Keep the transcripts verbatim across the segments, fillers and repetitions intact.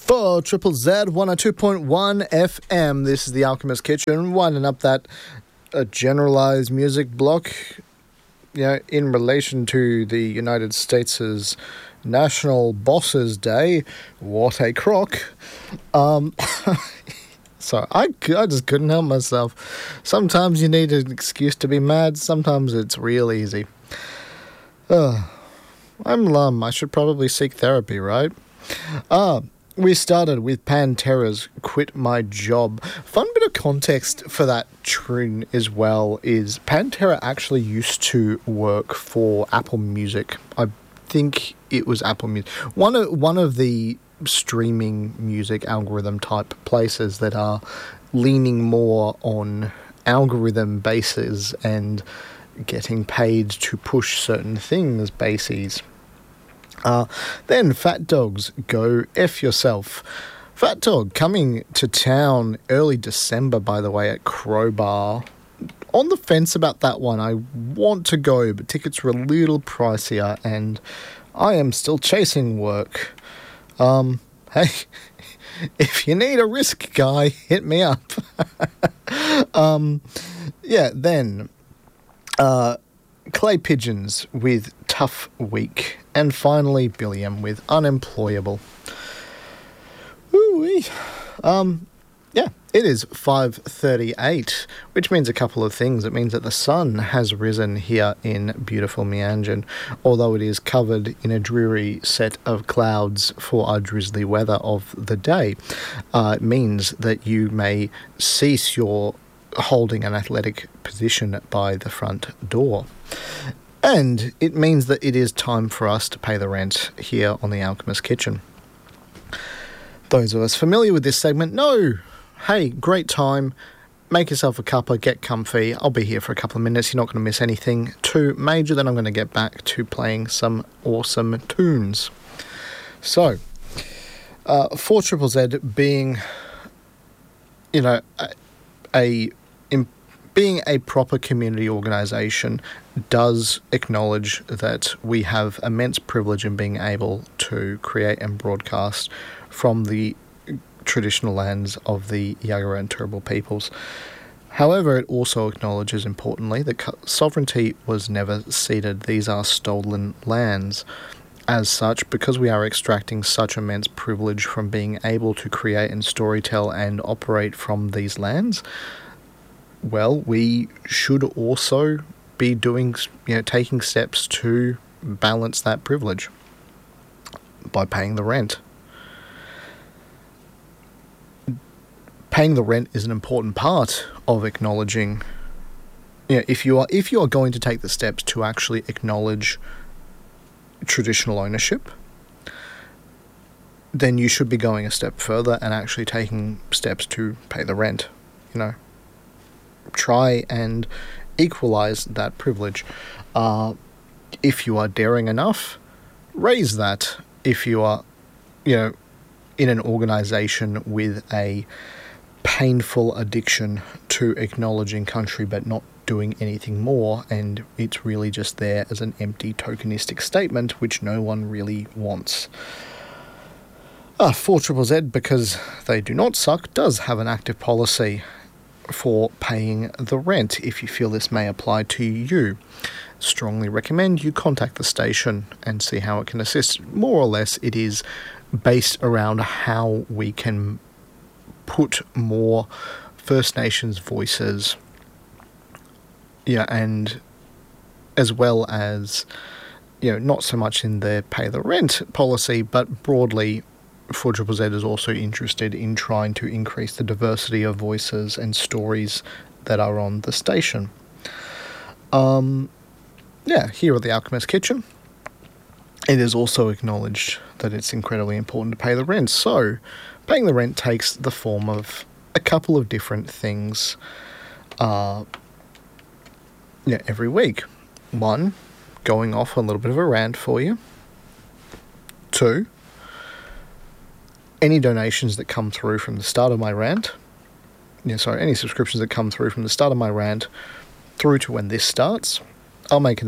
For Triple Z one oh two point one F M, this is the Alchemist Kitchen, winding up that uh, generalized music block, you know, in relation to the United States' National Bosses Day. What a crock. Um, so I, I just couldn't help myself. Sometimes you need an excuse to be mad, sometimes it's real easy. Uh, I'm lum, I should probably seek therapy, right? Ah, uh, we started with Pantera's Quit My Job. Fun bit of context for that tune as well is Pantera actually used to work for Apple Music. I think it was Apple Music. One of, one of the streaming music algorithm type places that are leaning more on algorithm bases and getting paid to push certain things bases. Uh, then Fat Dog's Go F Yourself. Fat Dog coming to town early December, by the way, at Crowbar. On the fence about that one. I want to go, but tickets are a little pricier, and I am still chasing work. Um, hey, if you need a risk guy, hit me up. um, yeah, then... Uh, Clay Pigeons with Tough Week. And finally, Billiam with Unemployable. Ooh-wee. Um, yeah, it is five thirty-eight, which means a couple of things. It means that the sun has risen here in beautiful Meanjin, although it is covered in a dreary set of clouds for our drizzly weather of the day. Uh, it means that you may cease your holding an athletic position by the front door. And it means that it is time for us to pay the rent here on the Alchemist Kitchen. Those of us familiar with this segment know, hey, great time, make yourself a cuppa, get comfy, I'll be here for a couple of minutes, you're not going to miss anything too major, then I'm going to get back to playing some awesome tunes. So, uh, for Triple Z being, you know, a, a in, being a proper community organisation does acknowledge that we have immense privilege in being able to create and broadcast from the traditional lands of the Yagara and Turrbal peoples. However, it also acknowledges, importantly, that sovereignty was never ceded. These are stolen lands. As such, because we are extracting such immense privilege from being able to create and storytell and operate from these lands, well, we should also be doing, you know, taking steps to balance that privilege by paying the rent. Paying the rent is an important part of acknowledging, you know, if you are if you are going to take the steps to actually acknowledge traditional ownership, then you should be going a step further and actually taking steps to pay the rent, you know. Try and equalize that privilege. Uh, if you are daring enough, raise that. If you are, you know, in an organization with a painful addiction to acknowledging country but not doing anything more, and it's really just there as an empty tokenistic statement which no one really wants. Uh, for Triple Z, because they do not suck, does have an active policy for paying the rent. If you feel this may apply to you, strongly recommend you contact the station and see how it can assist. More or less, it is based around how we can put more First Nations voices, yeah, and as well as, you know, not so much in the pay the rent policy, but broadly, For Triple Z is also interested in trying to increase the diversity of voices and stories that are on the station. Um, yeah, here at the Alchemist Kitchen, it is also acknowledged that it's incredibly important to pay the rent. So, paying the rent takes the form of a couple of different things uh, yeah, every week. One, going off on a little bit of a rant for you. Two, any donations that come through from the start of my rant, yeah, sorry, any subscriptions that come through from the start of my rant through to when this starts, I'll make it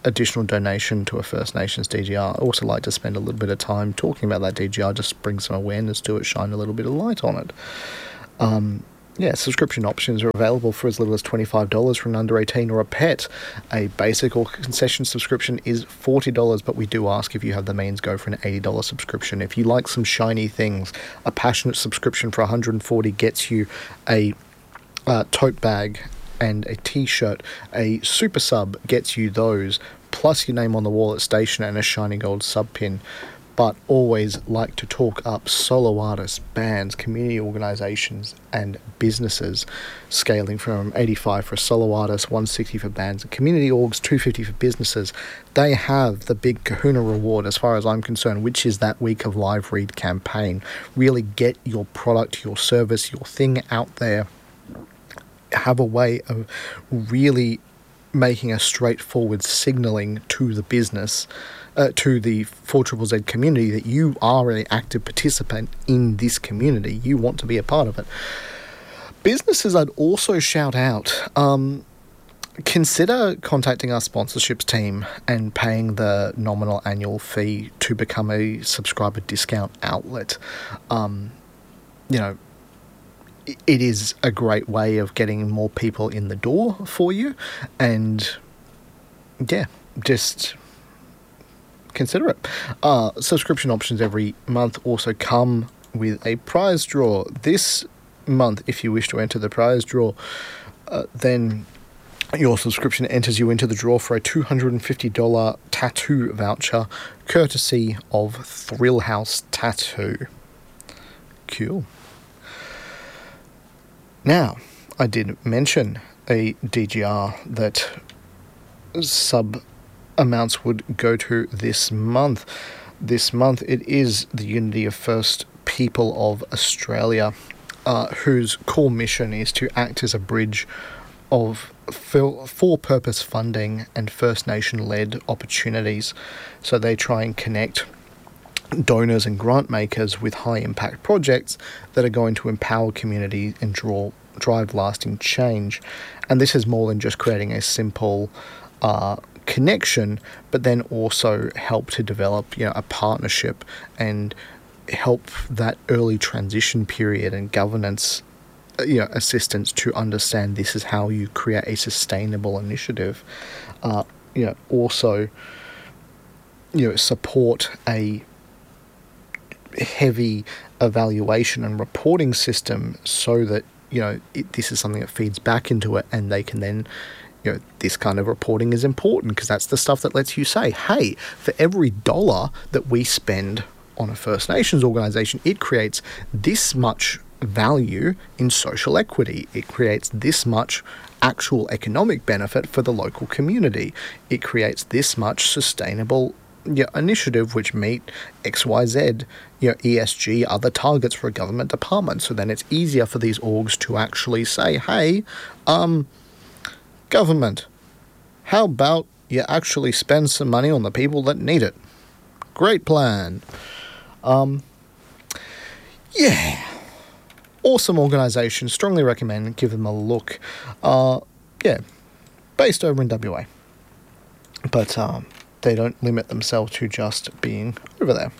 additional donation to a First Nations D G R. I also like to spend a little bit of time talking about that D G R, just bring some awareness to it, shine a little bit of light on it. Um, yeah, subscription options are available for as little as twenty-five dollars for an under eighteen or a pet. A basic or concession subscription is forty dollars, but we do ask if you have the means, go for an eighty dollars subscription. If you like some shiny things, a passionate subscription for one hundred forty dollars gets you a uh, tote bag and a t-shirt. A super sub gets you those, plus your name on the wall at station and a shiny gold sub pin. But always like to talk up solo artists, bands, community organisations and businesses, scaling from eighty-five for a solo artist, one hundred sixty for bands and community orgs, two hundred fifty for businesses. They have the big kahuna reward as far as I'm concerned, which is that week of live read campaign. Really get your product, your service, your thing out there. Have a way of really making a straightforward signalling to the business, uh, to the four Z Z Z community, that you are an active participant in this community. You want to be a part of it. Businesses, I'd also shout out, um, consider contacting our sponsorships team and paying the nominal annual fee to become a subscriber discount outlet. Um, you know, it is a great way of getting more people in the door for you, and yeah, just consider it. Uh, subscription options every month also come with a prize draw. This month, if you wish to enter the prize draw, uh, then your subscription enters you into the draw for a two hundred fifty dollars tattoo voucher, courtesy of Thrill House Tattoo. Cool. Now, I did mention a D G R that sub amounts would go to this month. This month it is the Unity of First People of Australia, uh, whose core mission is to act as a bridge of for-purpose funding and First Nation-led opportunities. So they try and connect donors and grant makers with high impact projects that are going to empower community and draw drive lasting change. And this is more than just creating a simple uh, connection, but then also help to develop, you know, a partnership and help that early transition period and governance, you know, assistance to understand this is how you create a sustainable initiative. Uh, you know, also, you know, support a heavy evaluation and reporting system so that, you know, it, this is something that feeds back into it, and they can then, you know, this kind of reporting is important because that's the stuff that lets you say, hey, for every dollar that we spend on a First Nations organisation, it creates this much value in social equity. It creates this much actual economic benefit for the local community. It creates this much sustainable, yeah, initiative which meet X Y Z, you know, E S G, other targets for a government department. So then it's easier for these orgs to actually say, hey, um, government, how about you actually spend some money on the people that need it? Great plan. Um, yeah. Awesome organisation. Strongly recommend. Give them a look. Uh, yeah. Based over in W A. But, um, they don't limit themselves to just being over there.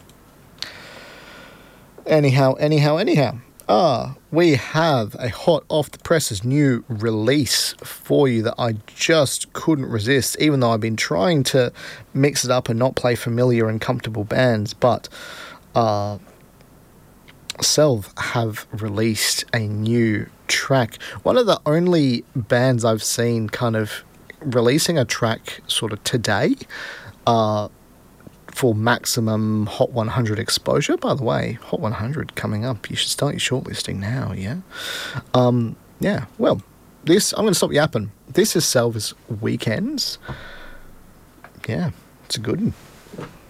Anyhow, anyhow, anyhow. Ah, we have a hot off the presses new release for you that I just couldn't resist, even though I've been trying to mix it up and not play familiar and comfortable bands. But uh, Selv have released a new track. One of the only bands I've seen kind of releasing a track sort of today. Uh, for maximum Hot one hundred exposure. By the way, Hot one hundred coming up. You should start your shortlisting now, yeah? Um, yeah, well, this, I'm going to stop yapping. This is Selv's Weekends. Yeah, it's a good one.